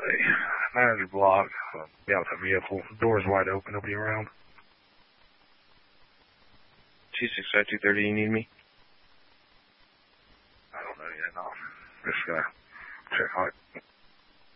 manager block. Be out the vehicle. Doors wide open. Nobody around. 265-230, you need me? I don't know yet. No. Just gonna check on it.